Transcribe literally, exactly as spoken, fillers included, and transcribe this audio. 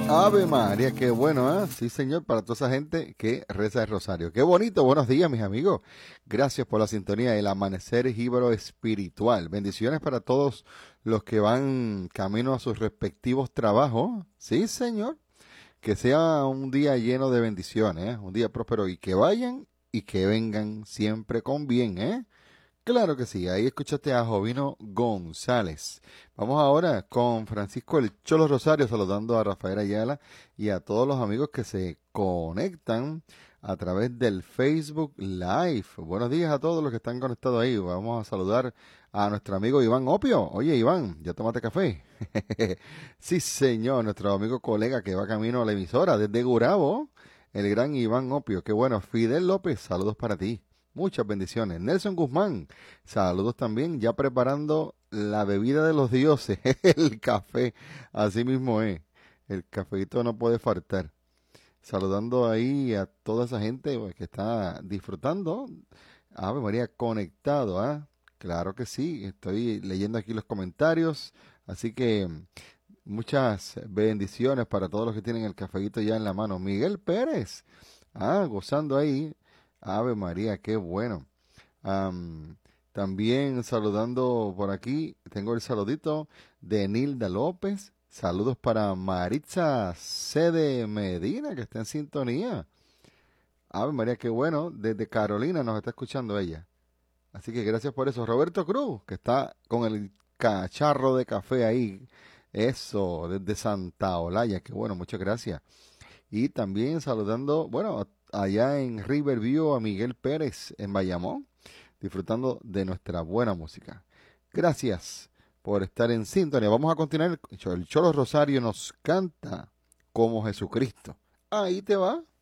Ave María, qué bueno, ¿ah? Sí, señor, para toda esa gente que reza el rosario. Qué bonito, buenos días, mis amigos. Gracias por la sintonía del Amanecer Jíbaro Espiritual. Bendiciones para todos los que van camino a sus respectivos trabajos. Sí, señor. Que sea un día lleno de bendiciones, ¿eh? Un día próspero y que vayan y que vengan siempre con bien, ¿eh? Claro que sí, ahí escuchaste a Jovino González. Vamos ahora con Francisco el Cholo Rosario saludando a Rafael Ayala y a todos los amigos que se conectan a través del Facebook Live. Buenos días a todos los que están conectados ahí. Vamos a saludar a nuestro amigo Iván Opio. Oye, Iván, ¿ya tomaste café? Sí, señor, nuestro amigo colega que va camino a la emisora desde Gurabo, el gran Iván Opio. Qué bueno. Fidel López, saludos para ti. Muchas bendiciones. Nelson Guzmán, saludos también, ya preparando la bebida de los dioses, el café, así mismo es, el cafecito no puede faltar. Saludando ahí a toda esa gente pues, que está disfrutando. Ave María, conectado, ¿ah? Claro que sí, estoy leyendo aquí los comentarios, así que muchas bendiciones para todos los que tienen el cafecito ya en la mano. Miguel Pérez, ah, gozando ahí. Ave María, qué bueno. Am, también saludando por aquí, tengo el saludito de Nilda López. Saludos para Maritza C. de Medina, que está en sintonía. Ave María, qué bueno. Desde Carolina nos está escuchando ella. Así que gracias por eso. Roberto Cruz, que está con el cacharro de café ahí. Eso, desde Santa Olaya. Qué bueno, muchas gracias. Y también saludando, bueno, allá en Riverview a Miguel Pérez en Bayamón, disfrutando de nuestra buena música. Gracias por estar en sintonía. Vamos a continuar. El Cholo Rosario nos canta como Jesucristo. Ahí te va.